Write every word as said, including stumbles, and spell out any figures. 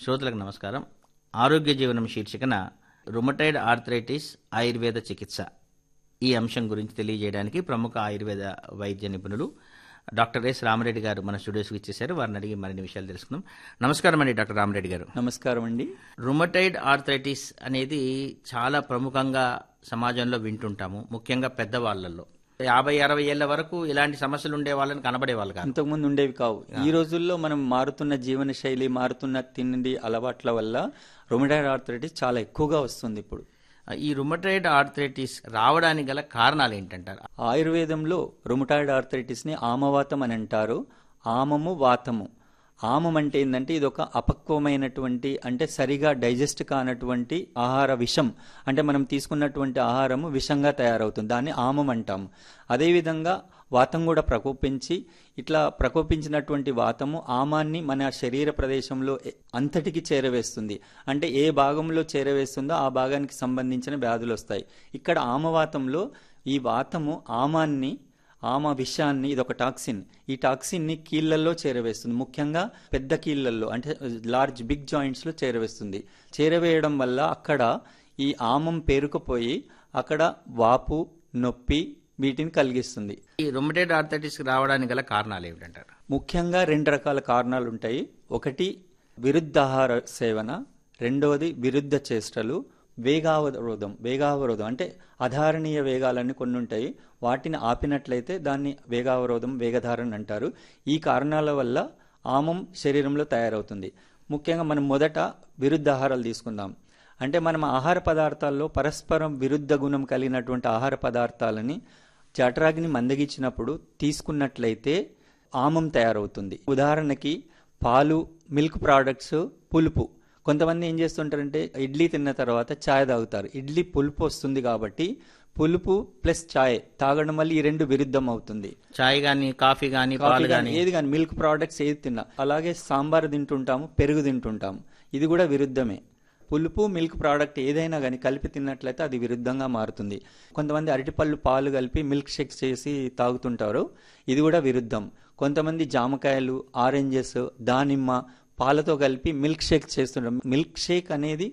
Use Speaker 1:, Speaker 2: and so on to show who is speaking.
Speaker 1: శ్రోతలకు నమస్కారం. ఆరోగ్య జీవనం శీర్షికన రుమటైడ్ ఆర్థరైటిస్ ఆయుర్వేద చికిత్స ఈ అంశం గురించి తెలియజేయడానికి ప్రముఖ ఆయుర్వేద వైద్య నిపుణులు డాక్టర్ ఎస్ రామరెడ్డి గారు మన స్టూడియోస్కి ఇచ్చేశారు. వారిని అడిగి మరిన్ని విషయాలు తెలుసుకుందాం. నమస్కారం అండి డాక్టర్ రామరెడ్డి గారు.
Speaker 2: నమస్కారం అండి.
Speaker 1: రుమటైడ్ ఆర్థరైటిస్ అనేది చాలా ప్రముఖంగా సమాజంలో వింటుంటాము, ముఖ్యంగా పెద్దవాళ్లలో. యాభై అరవై ఏళ్ల వరకు ఇలాంటి సమస్యలు ఉండే వాళ్ళని కనబడే వాళ్ళు కాదు,
Speaker 2: అంతకుముందు ఉండేవి కావు. ఈ రోజుల్లో మనం మారుతున్న జీవన శైలి, మారుతున్న తిండి అలవాట్ల వల్ల రుమటాయిడ్ ఆర్థరైటిస్ చాలా ఎక్కువగా వస్తుంది ఇప్పుడు.
Speaker 1: ఈ రుమటైడ్ ఆర్థరైటిస్ రావడానికి గల కారణాలు ఏంటంటారు?
Speaker 2: ఆయుర్వేదంలో రుమటాయిడ్ ఆర్థరైటిస్ ని ఆమవాతం అని అంటారు. ఆమము వాతము. ఆమం అంటే ఏంటంటే ఇది ఒక అపక్వమైనటువంటి, అంటే సరిగా డైజెస్ట్ కానటువంటి ఆహార విషం, అంటే మనం తీసుకున్నటువంటి ఆహారము విషంగా తయారవుతుంది, దాన్ని ఆమం అంటాము. అదేవిధంగా వాతం కూడా ప్రకోపించి, ఇట్లా ప్రకోపించినటువంటి వాతము ఆమాన్ని మన శరీర ప్రదేశంలో అంతటికి చేరవేస్తుంది. అంటే ఏ భాగంలో చేరవేస్తుందో ఆ భాగానికి సంబంధించిన వ్యాధులు వస్తాయి. ఇక్కడ ఆమవాతంలో ఈ వాతము ఆమాన్ని, ఆమ విషాన్ని, ఇది ఒక టాక్సిన్, ఈ టాక్సిన్ ని కీళ్లలో చేరవేస్తుంది. ముఖ్యంగా పెద్ద కీళ్లలో, అంటే లార్జ్ బిగ్ జాయింట్స్ లో చేరవేస్తుంది. చేరవేయడం వల్ల అక్కడ ఈ ఆమం పేరుకుపోయి అక్కడ వాపు, నొప్పి వీటిని కలిగిస్తుంది.
Speaker 1: ఈ రుమటైడ్ ఆర్థరైటిస్ రావడానికి గల కారణాలు ఏమిటంటారు?
Speaker 2: ముఖ్యంగా రెండు రకాల కారణాలు ఉంటాయి. ఒకటి విరుద్ధాహార సేవన, రెండవది విరుద్ధ చేష్టలు, వేగావరోధం. వేగావరోధం అంటే అధారణీయ వేగాలన్నీ కొన్ని ఉంటాయి, వాటిని ఆపినట్లయితే దాన్ని వేగావరోధం, వేగధారణ అంటారు. ఈ కారణాల వల్ల ఆమం శరీరంలో తయారవుతుంది. ముఖ్యంగా మనం మొదట విరుద్ధ ఆహారాలు తీసుకుందాం. అంటే మనం ఆహార పదార్థాల్లో పరస్పరం విరుద్ధ గుణం కలిగినటువంటి ఆహార పదార్థాలని జఠరాగ్ని మందగించినప్పుడు తీసుకున్నట్లయితే ఆమం తయారవుతుంది. ఉదాహరణకి పాలు, మిల్క్ ప్రోడక్ట్స్, పులుపు. కొంతమంది ఏం చేస్తుంటారంటే ఇడ్లీ తిన్న తర్వాత ఛాయ్ తాగుతారు. ఇడ్లీ పులుపు వస్తుంది కాబట్టి పులుపు ప్లస్ ఛాయ్ తాగడం వల్ల ఈ రెండు విరుద్ధం అవుతుంది.
Speaker 1: ఛాయ్ గానీ, కాఫీ గానీ, పాలు గానీ,
Speaker 2: ఏది కానీ, మిల్క్ ప్రోడక్ట్స్ ఏది తిన్నా. అలాగే సాంబార్ తింటుంటాము, పెరుగు తింటుంటాము, ఇది కూడా విరుద్ధమే. పులుపు, మిల్క్ ప్రోడక్ట్ ఏదైనా కానీ కలిపి తిన్నట్లయితే అది విరుద్ధంగా మారుతుంది. కొంతమంది అరటిపళ్ళు పాలు కలిపి మిల్క్ షేక్ చేసి తాగుతుంటారు, ఇది కూడా విరుద్ధం. కొంతమంది జామకాయలు, ఆరెంజెస్, దానిమ్మ పాలతో కలిపి మిల్క్ షేక్ చేస్తుంటారు. మిల్క్ షేక్ అనేది